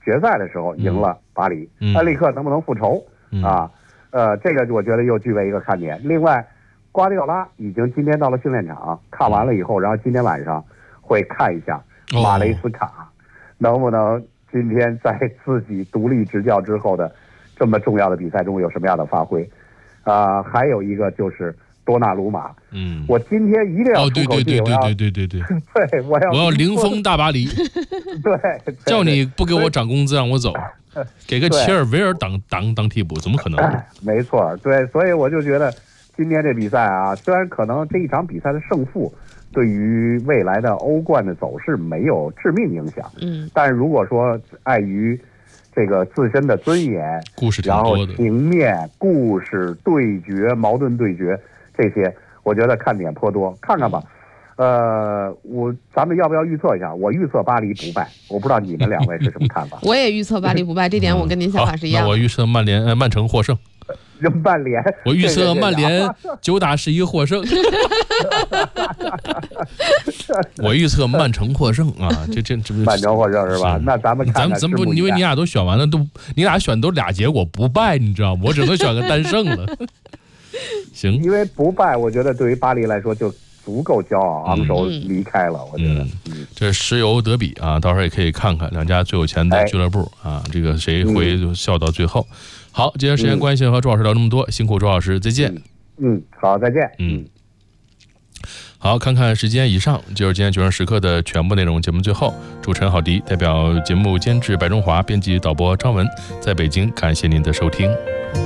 决赛的时候赢了巴黎，埃里克能不能复仇啊？这个我觉得又具备一个看点。另外，瓜迪奥拉已经今天到了训练场，看完了以后，然后今天晚上会看一下马雷斯卡能不能今天在自己独立执教之后的这么重要的比赛中有什么样的发挥。还有一个就是多纳鲁马，我今天一定要出口气，对，我要零封大巴黎， 对， 叫你不给我涨工资让我走，给个齐尔维尔当替补，怎么可能？ 没错，对，所以我就觉得今天这比赛啊，虽然可能这一场比赛的胜负对于未来的欧冠的走势没有致命影响，但是如果说碍于这个自身的尊严， 故事挺多的，然后情面、故事、对决、矛盾对决这些，我觉得看点颇多，看看吧。咱们要不要预测一下？我预测巴黎不败，我不知道你们两位是什么看法。 我也预测巴黎不败，这点我跟您想法是一样的。 那我预测曼城获胜。 曼联， 我预测曼联9打11获胜。我预测曼城获胜啊！这曼城获胜是吧？那咱们不，因为你俩都选完了，你俩选都俩结果不败，你知道吗？我只能选个单胜了。行， 因为不败，我觉得对于巴黎来说就足够骄傲，昂首离开了。我觉得， 这石油德比啊，到时候也可以看看两家最有钱的俱乐部啊，这个谁会笑到最后。好，今天时间关系和周老师聊这么多，辛苦周老师，再见。 好，再见。 好，看看时间以上就是今天决胜时刻的全部内容。节目最后，主持人郝迪代表节目监制白中华、编辑导播张文，在北京感谢您的收听。